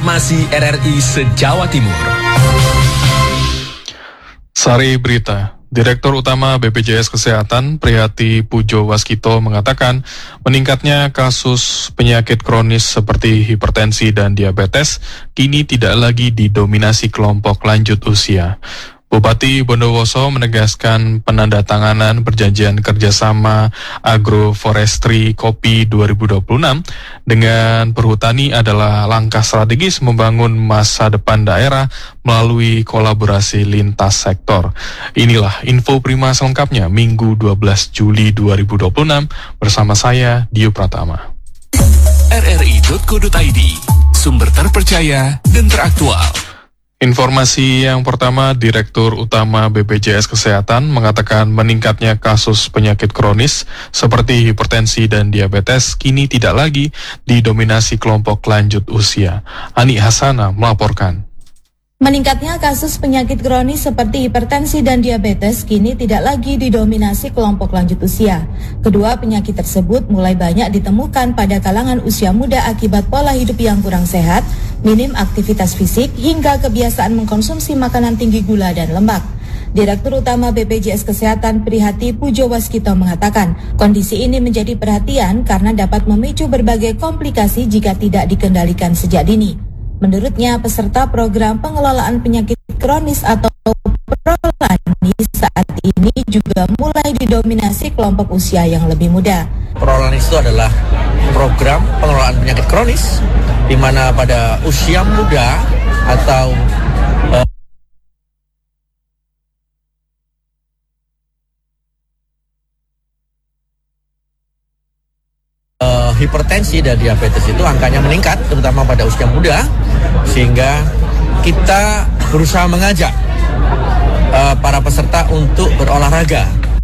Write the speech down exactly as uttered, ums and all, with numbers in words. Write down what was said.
Informasi R R I se-Jawa Timur. Sari Berita. Direktur Utama B P J S Kesehatan Prihati Pujo Waskito mengatakan meningkatnya kasus penyakit kronis seperti hipertensi dan diabetes kini tidak lagi didominasi kelompok lanjut usia. Bupati Bondowoso menegaskan penandatanganan perjanjian kerjasama agroforestry kopi dua ribu dua puluh enam dengan perhutani adalah langkah strategis membangun masa depan daerah melalui kolaborasi lintas sektor. Inilah info Prima selengkapnya Minggu dua belas Juli dua ribu dua puluh enam bersama saya Dio Pratama. R R I titik co titik I D, sumber terpercaya dan teraktual. Informasi yang pertama, Direktur Utama B P J S Kesehatan mengatakan meningkatnya kasus penyakit kronis seperti hipertensi dan diabetes kini tidak lagi didominasi kelompok lanjut usia. Ani Hasana melaporkan. Meningkatnya kasus penyakit kronis seperti hipertensi dan diabetes kini tidak lagi didominasi kelompok lanjut usia. Kedua penyakit tersebut mulai banyak ditemukan pada kalangan usia muda akibat pola hidup yang kurang sehat, minim aktivitas fisik, hingga kebiasaan mengkonsumsi makanan tinggi gula dan lemak. Direktur Utama B P J S Kesehatan Prihati Pujo Waskito mengatakan, kondisi ini menjadi perhatian karena dapat memicu berbagai komplikasi jika tidak dikendalikan sejak dini. Menurutnya, peserta program pengelolaan penyakit kronis atau Prolani saat ini juga mulai didominasi kelompok usia yang lebih muda. Prolani itu adalah program pengelolaan penyakit kronis di mana pada usia muda atau uh, uh, hipertensi dan diabetes itu angkanya meningkat terutama pada usia muda, sehingga kita berusaha mengajak uh, para peserta untuk berolahraga